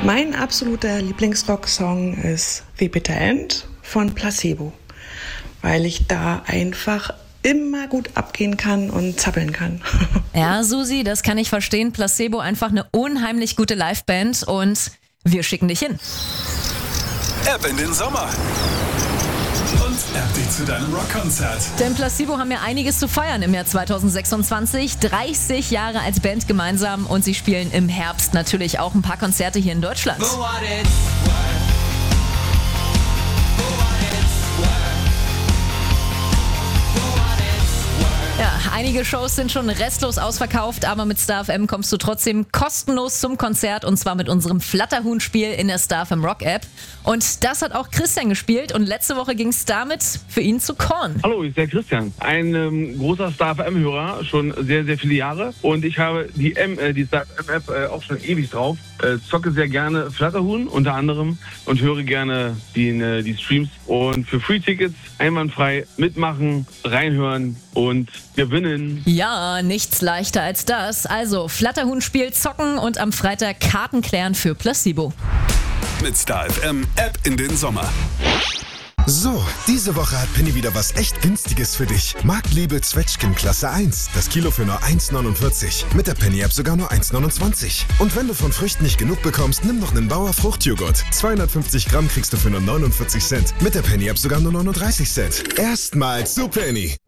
Mein absoluter Lieblingsrocksong ist The Bitter End von Placebo, weil ich da einfach immer gut abgehen kann und zappeln kann. Ja, Susi, das kann ich verstehen. Placebo einfach eine unheimlich gute Liveband und wir schicken dich hin. Ab in den Sommer. Und App dich zu deinem Rockkonzert. Denn Placebo haben ja einiges zu feiern im Jahr 2026. 30 Jahre als Band gemeinsam und sie spielen im Herbst natürlich auch ein paar Konzerte hier in Deutschland. Ja, einige Shows sind schon restlos ausverkauft, aber mit Star FM kommst du trotzdem kostenlos zum Konzert und zwar mit unserem Flatterhuhn-Spiel in der Star FM Rock App. Und das hat auch Christian gespielt und letzte Woche ging es damit für ihn zu Korn. Hallo, ich bin der Christian, ein großer Star FM-Hörer, schon sehr, sehr viele Jahre und ich habe die Star FM-App auch schon ewig drauf. Zocke sehr gerne Flatterhuhn unter anderem und höre gerne die Streams und für Free-Tickets einwandfrei mitmachen, reinhören und gewinnen. Ja, nichts leichter als das. Also Flatterhuhn-Spiel zocken und am Freitag Karten klären für Placebo. Mit Star FM App in den Sommer. So, diese Woche hat Penny wieder was echt Günstiges für dich. Marktliebe Zwetschgen Klasse 1. Das Kilo für nur 1,49. Mit der Penny-App sogar nur 1,29. Und wenn du von Früchten nicht genug bekommst, nimm noch einen Bauer Fruchtjoghurt. 250 Gramm kriegst du für nur 49 Cent. Mit der Penny-App sogar nur 39 Cent. Erstmal zu Penny.